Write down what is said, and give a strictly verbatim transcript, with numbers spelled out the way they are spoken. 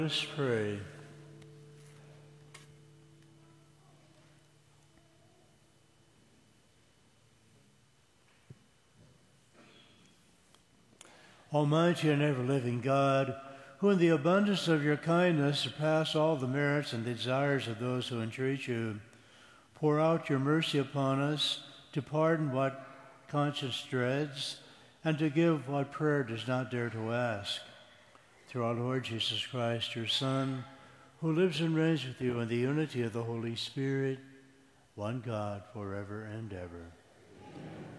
Let us pray. Almighty and ever-living God, who in the abundance of your kindness surpass all the merits and desires of those who entreat you, pour out your mercy upon us to pardon what conscience dreads and to give what prayer does not dare to ask. Through our Lord Jesus Christ, your Son, who lives and reigns with you in the unity of the Holy Spirit, one God, forever and ever.